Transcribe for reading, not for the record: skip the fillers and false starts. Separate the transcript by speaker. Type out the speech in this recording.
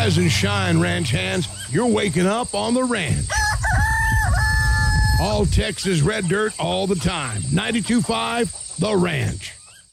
Speaker 1: Rise and shine, ranch hands. You're waking up on the ranch. All Texas red dirt all the time. 92.5 The Ranch.